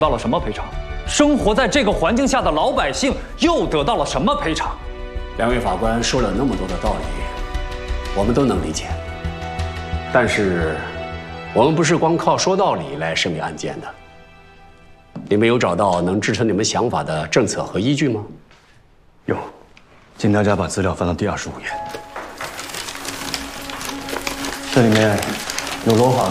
到了什么赔偿？生活在这个环境下的老百姓又得到了什么赔偿？ 两位法官说了那么多的道理，我们都能理解。但是，我们不是光靠说道理来审理案件的。你们有找到能支撑你们想法的政策和依据吗？ 有，请大家把资料翻到第25页，这里面有罗法